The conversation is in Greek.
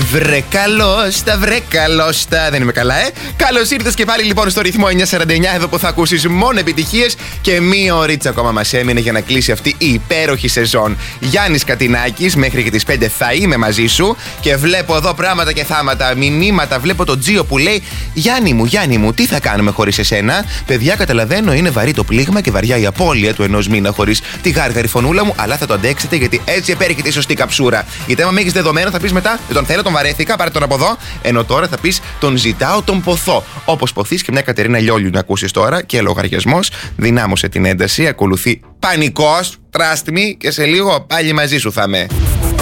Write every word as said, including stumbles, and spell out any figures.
Βρε καλώς τα, βρε καλώς τα. Δεν είμαι καλά, ε. Καλώς ήρθες και πάλι λοιπόν στο ρυθμό εννιακόσια σαράντα εννιά, εδώ που θα ακούσεις μόνο επιτυχίες και μία ωρίτσα ακόμα μας έμεινε για να κλείσει αυτή η υπέροχη σεζόν. Γιάννης Κατινάκης, μέχρι και τις πέντε θα είμαι μαζί σου και βλέπω εδώ πράγματα και θάματα, μηνύματα. Βλέπω τον Τζίο που λέει: Γιάννη μου, Γιάννη μου, τι θα κάνουμε χωρίς εσένα? Παιδιά, καταλαβαίνω, είναι βαρύ το πλήγμα και βαριά η απώλεια του ενός μήνα χωρίς τη γάργαρη φωνούλα μου, αλλά θα το αντέξετε γιατί έτσι επέρχεται η σωστή καψούρα. Γιατί άμα με έχεις δεδομένο θα πεις μετά: Δεν τον θέλω, τον βαρέθηκα, πάρε τον από εδώ. Ενώ τώρα θα πεις: Τον ζητάω, τον ποθώ. Όπως ποθείς και μια Κατερίνα Λιόλιου να ακούσεις τώρα και λογαριασμός. Δυνάμωσε την ένταση, ακολουθεί πανικός, trust me, και σε λίγο πάλι μαζί σου θα είμαι.